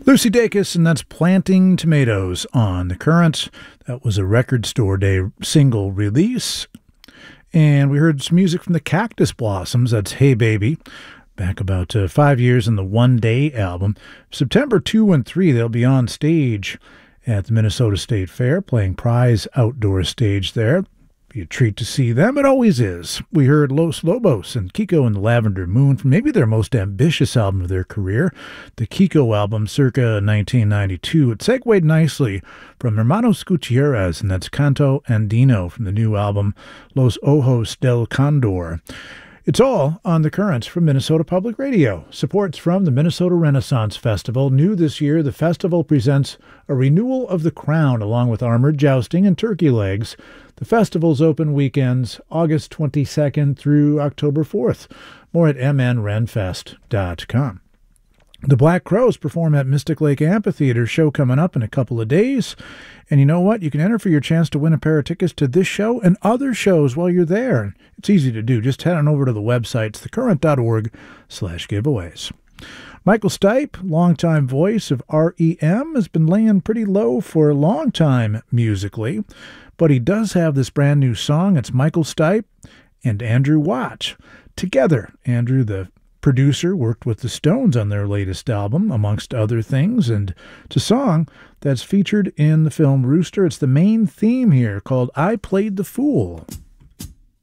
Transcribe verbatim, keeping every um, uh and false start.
Lucy Dacus, and that's Planting Tomatoes on the Currents. That was a Record Store Day single release. And we heard some music from the Cactus Blossoms. That's Hey Baby. Back about uh, five years in the One Day album. September second and third, they'll be on stage at the Minnesota State Fair, playing Prize Outdoor Stage there. Be a treat to see them. It always is. We heard Los Lobos and Kiko and the Lavender Moon from maybe their most ambitious album of their career, the Kiko album circa nineteen ninety-two. It segued nicely from Hermanos Gutierrez, and that's Canto Andino from the new album Los Ojos del Condor. It's all on the Currents from Minnesota Public Radio. Supports from the Minnesota Renaissance Festival. New this year, the festival presents a renewal of The Crown along with armored jousting and turkey legs. The festival's open weekends August twenty-second through October fourth. More at m n renfest dot com. The Black Crowes perform at Mystic Lake Amphitheater, show coming up in a couple of days. And you know what? You can enter for your chance to win a pair of tickets to this show and other shows while you're there. It's easy to do. Just head on over to the website, it's the current dot org slash giveaways. Michael Stipe, longtime voice of R E M, has been laying pretty low for a long time musically. But he does have this brand new song. It's Michael Stipe and Andrew Watt. Together, Andrew, the producer, worked with the Stones on their latest album, amongst other things, and it's a song that's featured in the film Rooster. It's the main theme here, called I Played the Fool.